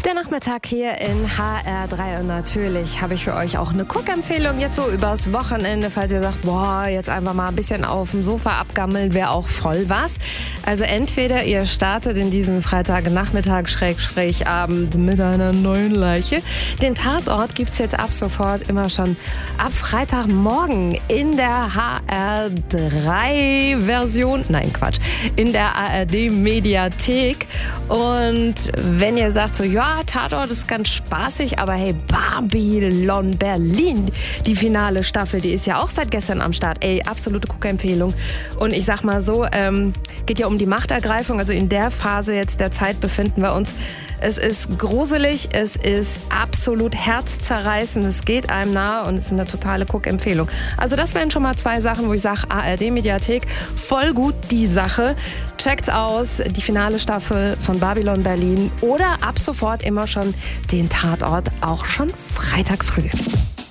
Der Nachmittag hier in HR3 und natürlich habe ich für euch auch eine Guckempfehlung jetzt so übers Wochenende, falls ihr sagt, boah, jetzt einfach mal ein bisschen auf dem Sofa abgammeln, wäre auch voll was. Also entweder ihr startet in diesem Freitagnachmittag / Abend mit einer neuen Leiche. Den Tatort gibt's jetzt ab sofort immer schon ab Freitagmorgen in der HR3-Version, nein Quatsch, in der ARD-Mediathek. Und wenn ihr sagt so, ja, Tatort ist ganz spaßig, aber hey, Babylon Berlin, die finale Staffel, die ist ja auch seit gestern am Start. Ey, absolute Guckempfehlung. Und ich sag mal so, geht ja um die Machtergreifung, also in der Phase jetzt der Zeit befinden wir uns. Es ist gruselig, es ist absolut herzzerreißend, es geht einem nahe und es ist eine totale Guckempfehlung. Also das wären schon mal 2 Sachen, wo ich sage, ARD-Mediathek, voll gut die Sache. Checkt's aus, die finale Staffel von Babylon Berlin oder ab sofort immer schon den Tatort, auch schon Freitag früh.